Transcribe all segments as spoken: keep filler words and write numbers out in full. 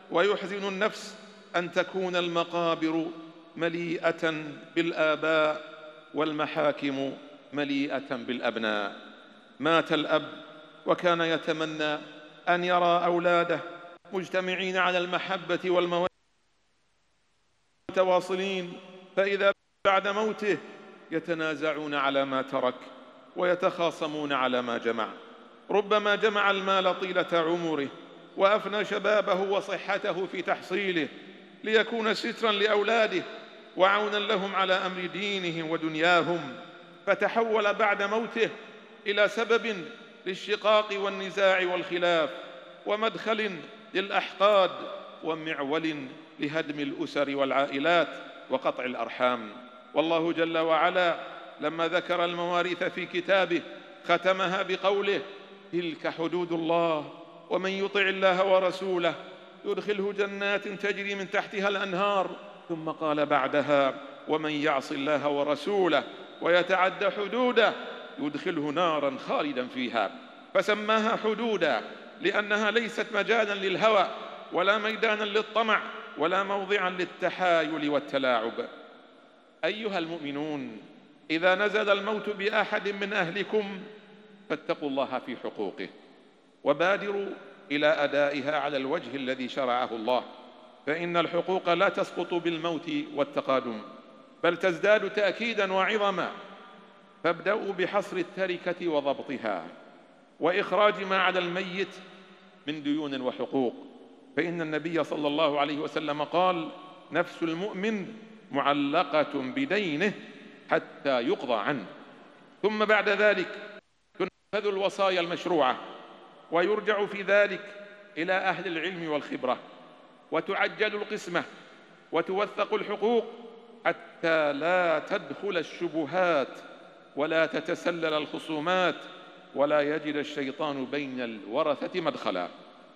ويحزن النفس أن تكون المقابر مليئة بالآباء والمحاكم مليئة بالأبناء. مات الأب وكان يتمنى أن يرى أولاده مجتمعين على المحبة والمودة متواصلين، فإذا بعد موته يتنازعون على ما ترك ويتخاصمون على ما جمع. ربما جمع المال طيلة عمره وأفنى شبابه وصحته في تحصيله ليكون سترا لأولاده وعونا لهم على أمر دينهم ودنياهم، فتحول بعد موته إلى سبب للشقاق والنزاع والخلاف، ومدخل للأحقاد، ومعول لهدم الأسر والعائلات وقطع الأرحام. والله جل وعلا لما ذكر المواريث في كتابه ختمها بقوله: تلك حدود الله ومن يطع الله ورسوله يدخله جنات تجري من تحتها الأنهار، ثم قال بعدها: ومن يعص الله ورسوله ويتعد حدوده يدخله نارا خالدا فيها. فسماها حدودا لأنها ليست مجالا للهوى ولا ميدانا للطمع ولا موضعا للتحايل والتلاعب. أيها المؤمنون، إذا نزل الموت بأحد من أهلكم فاتقوا الله في حقوقه وبادروا إلى أدائها على الوجه الذي شرعه الله، فإن الحقوق لا تسقط بالموت والتقادم بل تزداد تأكيدا وعظما. فابدأوا بحصر التركة وضبطها وإخراج ما على الميت من ديون وحقوق، فإن النبي صلى الله عليه وسلم قال: نفس المؤمن معلقة بدينه حتى يقضى عنه. ثم بعد ذلك تنفذ الوصايا المشروعة ويرجع في ذلك إلى أهل العلم والخبرة، وتعجل القسمة وتوثق الحقوق حتى لا تدخل الشبهات ولا تتسلل الخصومات ولا يجد الشيطان بين الورثة مدخلا.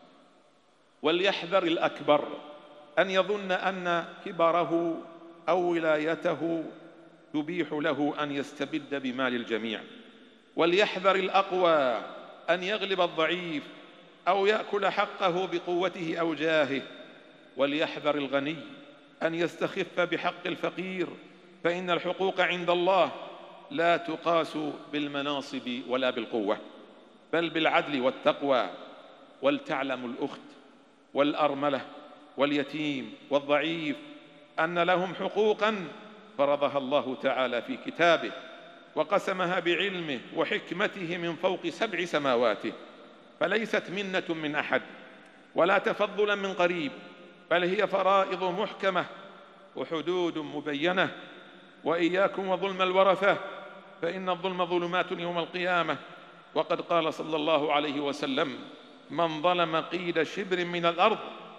وليحذر الأكبر أن يظن أن كبره أو ولايته تبيح له أن يستبد بمال الجميع. وليحذر الأقوى أن يغلب الضعيف أو يأكل حقه بقوته أو جاهه. وليحذر الغني أن يستخف بحق الفقير، فإن الحقوق عند الله لا تقاس بالمناصب ولا بالقوة بل بالعدل والتقوى. ولتعلم الأخت والأرملة واليتيم والضعيف أن لهم حقوقا فرضها الله تعالى في كتابه وقسمها بعلمه وحكمته من فوق سبع سماواته، فليست منة من أحد ولا تفضلا من قريب، بل هي فرائض محكمة وحدود مبينة. وإياكم وظلم الورثة، فإن الظلم ظلمات يوم القيامة. وقد قال صلى الله عليه وسلم: من ظلم قيد شبر من الأرض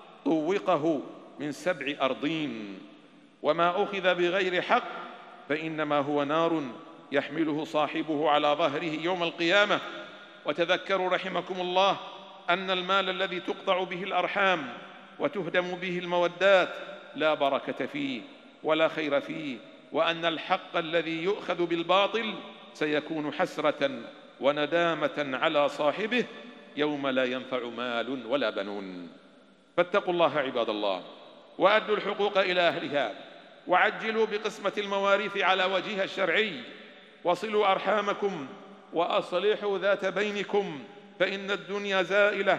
طوقه من سبع أرضين، وما أخذ بغير حق فإنما هو نار يحمله صاحبه على ظهره يوم القيامة. وتذكروا رحمكم الله أن المال الذي تقطع به الأرحام وتهدم به المودات لا بركة فيه ولا خير فيه، وأن الحق الذي يؤخذ بالباطل سيكون حسرة وندامة على صاحبه يوم لا ينفع مال ولا بنون. فاتقوا الله عباد الله، وأدوا الحقوق إلى أهلها، وعجلوا بقسمة المواريث على وجهها الشرعي، وصلوا أرحامكم وأصلحوا ذات بينكم، فإن الدنيا زائلة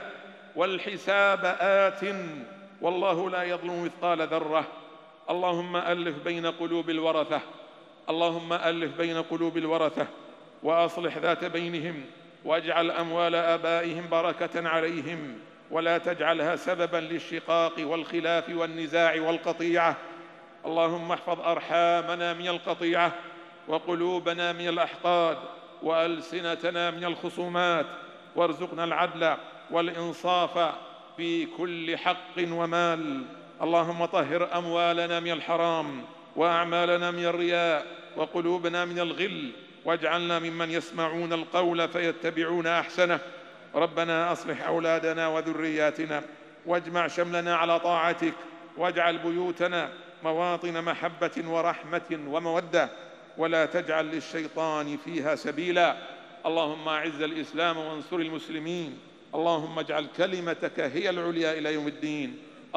والحساب آت، والله لا يظلم مثقال ذرة. اللهم ألف بين قلوب الورثة اللهم ألف بين قلوب الورثة وأصلح ذات بينهم، واجعل أموال آبائهم بركة عليهم، ولا تجعلها سببا للشقاق والخلاف والنزاع والقطيعة. اللهم احفظ أرحامنا من القطيعة، وقلوبنا من الأحقاد، وألسنتنا من الخصومات، وارزقنا العدل والإنصاف في كل حق ومال. اللهم طهر أموالنا من الحرام، وأعمالنا من الرياء، وقلوبنا من الغل، واجعلنا ممن يسمعون القول فيتبعون أحسنه. ربنا أصلح أولادنا وذرياتنا، واجمع شملنا على طاعتك، واجعل بيوتنا مواطن محبة ورحمة ومودة، ولا تجعل للشيطان فيها سبيلا. اللهم أعز الإسلام وانصر المسلمين، اللهم اجعل كلمتك هي العليا إلى يوم الدين.